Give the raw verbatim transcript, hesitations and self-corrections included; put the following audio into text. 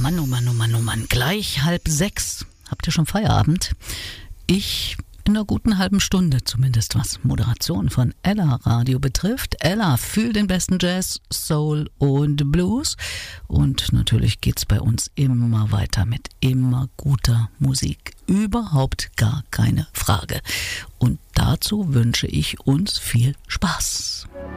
Mann, oh Mann, oh Mann, oh Mann. Gleich halb sechs. Habt ihr schon Feierabend? Ich in einer guten halben Stunde, zumindest was Moderation von Ella Radio betrifft. Ella fühlt den besten Jazz, Soul und Blues. Und natürlich geht's bei uns immer weiter mit immer guter Musik. Überhaupt gar keine Frage. Und dazu wünsche ich uns viel Spaß.